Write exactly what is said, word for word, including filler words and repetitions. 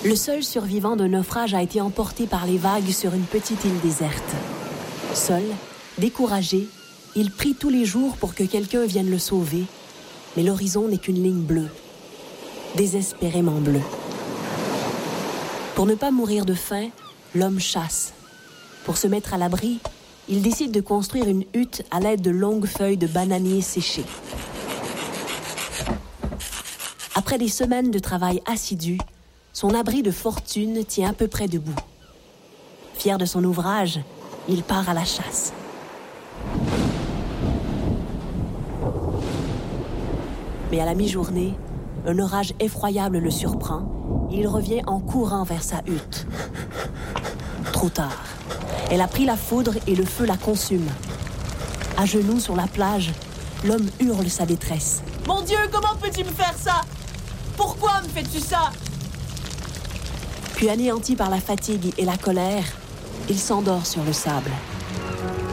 Le seul survivant d'un naufrage a été emporté par les vagues sur une petite île déserte. Seul, découragé, il prie tous les jours pour que quelqu'un vienne le sauver, mais l'horizon n'est qu'une ligne bleue, désespérément bleue. Pour ne pas mourir de faim, l'homme chasse. Pour se mettre à l'abri, il décide de construire une hutte à l'aide de longues feuilles de bananier séchées. Après des semaines de travail assidu, son abri de fortune tient à peu près debout. Fier de son ouvrage, il part à la chasse. Mais à la mi-journée, un orage effroyable le surprend et il revient en courant vers sa hutte. Trop tard. Elle a pris la foudre et le feu la consume. À genoux sur la plage, l'homme hurle sa détresse. « Mon Dieu, comment peux-tu me faire ça? Pourquoi me fais-tu ça ?» Puis anéanti par la fatigue et la colère, il s'endort sur le sable.